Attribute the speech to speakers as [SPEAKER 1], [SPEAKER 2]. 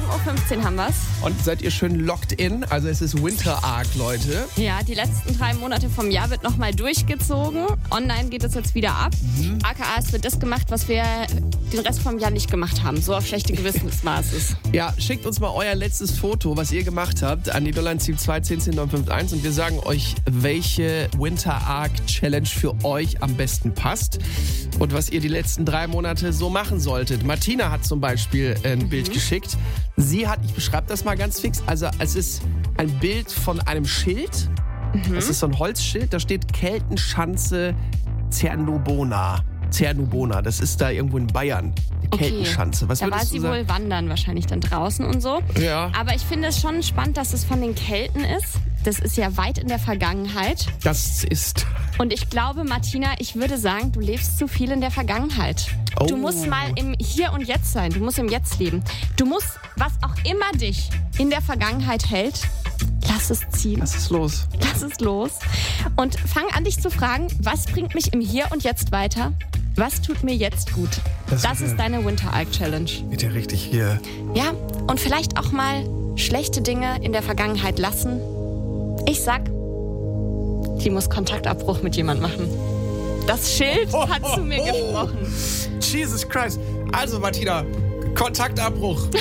[SPEAKER 1] 7.15 Uhr haben wir's.
[SPEAKER 2] Und seid ihr schön locked in? Also es ist Winter Arc, Leute.
[SPEAKER 1] Ja, die letzten 3 Monate vom Jahr wird nochmal durchgezogen. Online geht es jetzt wieder ab. AKA, es wird das gemacht, was wir den Rest vom Jahr nicht gemacht haben. So auf schlechte Gewissensbasis.
[SPEAKER 2] Ja, schickt uns mal euer letztes Foto, was ihr gemacht habt, an die 0172 10 951 und wir sagen euch, welche Winter Arc Challenge für euch am besten passt und was ihr die letzten 3 Monate so machen solltet. Martina hat zum Beispiel ein Bild geschickt. Sie hat, ich beschreibe das mal ganz fix, also es ist ein Bild von einem Schild. Das ist so ein Holzschild, da steht Keltenschanze Cernobona. Das ist da irgendwo in Bayern, die Keltenschanze. Was
[SPEAKER 1] da war sie wohl wandern wahrscheinlich dann draußen und so.
[SPEAKER 2] Ja.
[SPEAKER 1] Aber ich finde es schon spannend, dass es von den Kelten ist. Das ist ja weit in der Vergangenheit.
[SPEAKER 2] Das ist...
[SPEAKER 1] Und ich glaube, Martina, ich würde sagen, du lebst zu viel in der Vergangenheit.
[SPEAKER 2] Oh.
[SPEAKER 1] Du musst mal im Hier und Jetzt sein. Du musst im Jetzt leben. Du musst, was auch immer dich in der Vergangenheit hält, lass es ziehen.
[SPEAKER 2] Was ist los?
[SPEAKER 1] Lass es los. Und fang an, dich zu fragen, was bringt mich im Hier und Jetzt weiter? Was tut mir jetzt gut? Das ist deine Winter Arc Challenge.
[SPEAKER 2] Wird ja richtig hier.
[SPEAKER 1] Ja, und vielleicht auch mal schlechte Dinge in der Vergangenheit lassen. Ich sag, die muss Kontaktabbruch mit jemand machen. Das Schild hat zu mir gesprochen.
[SPEAKER 2] Jesus Christ. Also Martina, Kontaktabbruch.